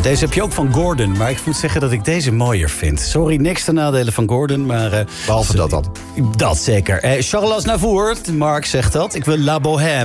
Deze heb je ook van Gordon, maar ik moet zeggen dat ik deze mooier vind. Sorry, niks ten nadelen van Gordon, maar... Behalve dat dan. Dat zeker. Charles Aznavour, Mark zegt dat. Ik wil La Bohème.